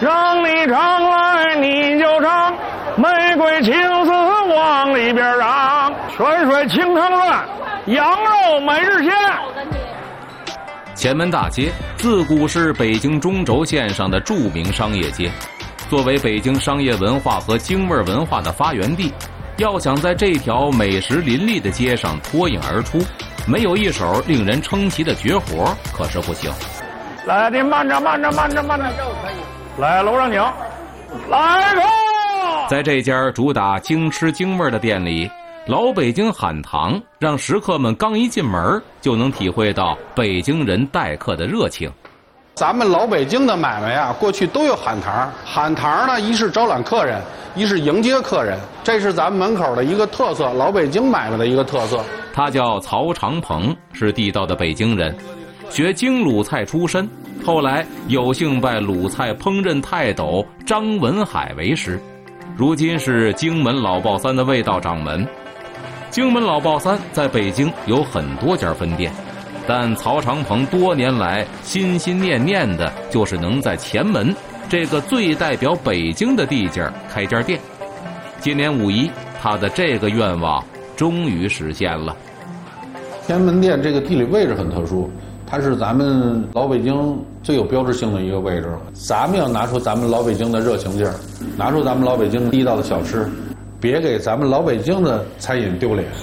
让你常来你就常，玫瑰青丝往里边让，泉水清汤软，羊肉每日鲜。 前门大街自古是北京中轴线上的著名商业街，作为北京商业文化和京味文化的发源地，要想在这条美食林立的街上脱颖而出，没有一手令人称奇的绝活可是不行。 来，您慢着，来，楼上请，来客。 在这家主打京吃京味的店里，老北京喊堂让食客们刚一进门就能体会到北京人待客的热情。 咱们老北京的买卖啊，过去都有喊堂。喊堂呢，一是招揽客人，一是迎接客人，这是咱们门口的一个特色，老北京买卖的一个特色。 他叫曹长鹏，是地道的北京人，学京鲁菜出身，后来有幸拜鲁菜烹饪泰斗张文海为师，如今是京门老鲍三的味道掌门。京门老鲍三在北京有很多家分店，但曹长鹏多年来心心念念的就是能在前门这个最代表北京的地界开家店。今年5一，他的这个愿望终于实现了。 前门店这个地理位置很特殊，它是咱们老北京最有标志性的一个位置。咱们要拿出咱们老北京的热情劲儿，拿出咱们老北京地道的小吃，别给咱们老北京的餐饮丢脸。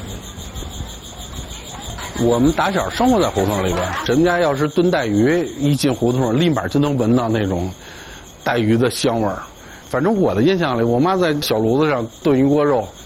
我们打小生活在胡同里边，人们家要是炖带鱼，一进胡同立马就能闻到那种带鱼的香味儿。反正我的印象里，我妈在小炉子上炖一锅肉，